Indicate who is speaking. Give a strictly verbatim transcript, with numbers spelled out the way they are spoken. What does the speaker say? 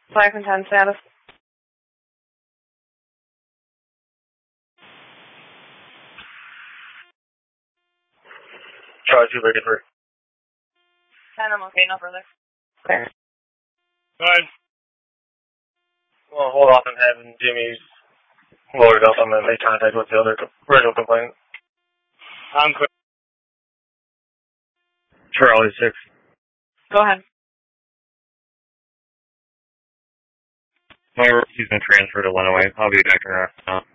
Speaker 1: five and ten status.
Speaker 2: Charlie two ready for
Speaker 1: ten, I'm okay, no further. Clear.
Speaker 2: Alright. Well, hold off on having Jimmy's loaded up. I'm going to make contact with the other original complainant. I'm clear. Charlie six.
Speaker 1: Go ahead.
Speaker 2: Well, he's been transferred to Lenawee. I'll be back in there now.